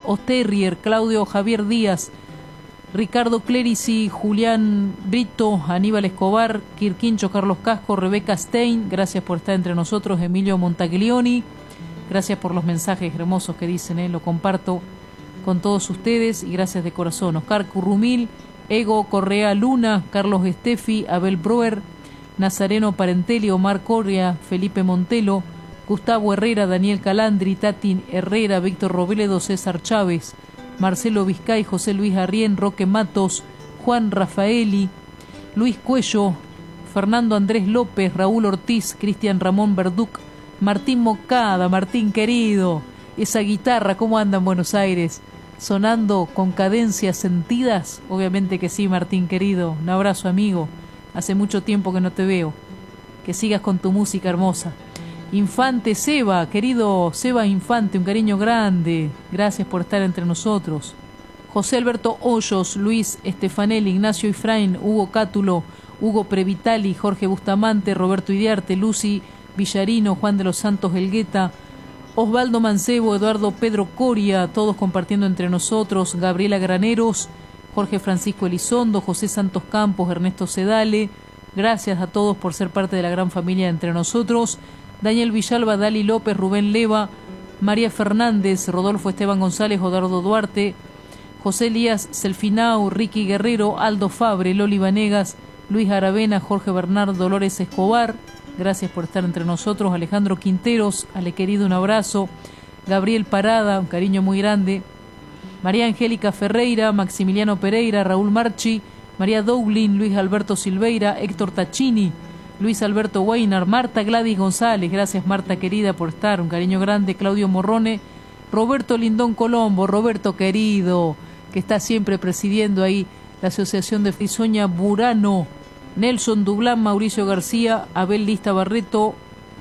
Osterrier, Claudio Javier Díaz, Ricardo Clerici, Julián Brito, Aníbal Escobar, Quirquincho, Carlos Casco, Rebeca Stein, gracias por estar entre nosotros, Emilio Montaglioni, gracias por los mensajes hermosos que dicen, lo comparto con todos ustedes y gracias de corazón. Oscar Currumil, Ego Correa Luna, Carlos Estefi, Abel Broer, Nazareno Parentelli, Omar Correa, Felipe Montelo, Gustavo Herrera, Daniel Calandri, Tati Herrera, Víctor Robledo, César Chávez, Marcelo Vizcay, José Luis Arrién, Roque Matos, Juan Rafaeli, Luis Cuello, Fernando Andrés López, Raúl Ortiz, Cristian Ramón Verduc, Martín Mocada, Martín querido, esa guitarra, ¿cómo anda en Buenos Aires? Sonando con cadencias sentidas, obviamente que sí, Martín querido, un abrazo amigo, hace mucho tiempo que no te veo, que sigas con tu música hermosa. Infante Seba, querido Seba Infante, un cariño grande, gracias por estar entre nosotros. José Alberto Hoyos, Luis Estefanel, Ignacio Ifrain, Hugo Cátulo, Hugo Previtali, Jorge Bustamante, Roberto Idiarte, Lucy Villarino, Juan de los Santos Elgueta, Osvaldo Mancebo, Eduardo Pedro Coria, todos compartiendo entre nosotros, Gabriela Graneros, Jorge Francisco Elizondo, José Santos Campos, Ernesto Sedale, gracias a todos por ser parte de la gran familia entre nosotros. Daniel Villalba, Dali López, Rubén Leva, María Fernández, Rodolfo Esteban González, Odardo Duarte, José Elías Selfinau, Ricky Guerrero, Aldo Fabre, Loli Vanegas, Luis Aravena, Jorge Bernardo, Dolores Escobar, gracias por estar entre nosotros. Alejandro Quinteros, Ale querido, un abrazo. Gabriel Parada, un cariño muy grande. María Angélica Ferreira, Maximiliano Pereira, Raúl Marchi, María Douglin, Luis Alberto Silveira, Héctor Tachini, Luis Alberto Weiner, Marta Gladys González, gracias Marta querida por estar, un cariño grande. Claudio Morrone, Roberto Lindón Colombo, Roberto querido, que está siempre presidiendo ahí la Asociación de Frisoña Burano, Nelson Dublán, Mauricio García, Abel Lista Barreto,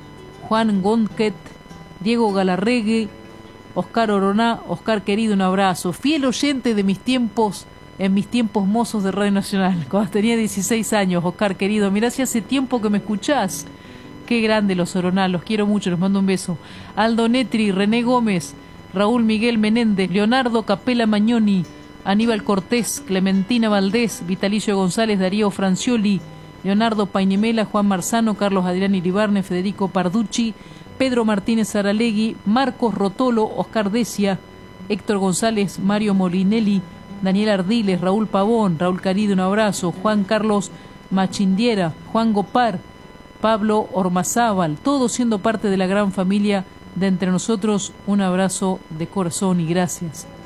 Juan Gonquet, Diego Galarregui, Oscar Oroná. Oscar querido, un abrazo, fiel oyente de mis tiempos, en mis tiempos mozos de Radio Nacional, cuando tenía 16 años, Oscar querido, mirá si hace tiempo que me escuchás, qué grande los Oroná, los quiero mucho, les mando un beso. Aldo Netri, René Gómez, Raúl Miguel Menéndez, Leonardo Capela Magnoni, Aníbal Cortés, Clementina Valdés, Vitalicio González, Darío Francioli, Leonardo Painimela, Juan Marzano, Carlos Adrián Iribarne, Federico Parducci, Pedro Martínez Aralegui, Marcos Rotolo, Oscar Decia, Héctor González, Mario Molinelli, Daniel Ardiles, Raúl Pavón, Raúl Carido, un abrazo, Juan Carlos Machindiera, Juan Gopar, Pablo Ormazábal, todos siendo parte de la gran familia de entre nosotros, un abrazo de corazón y gracias.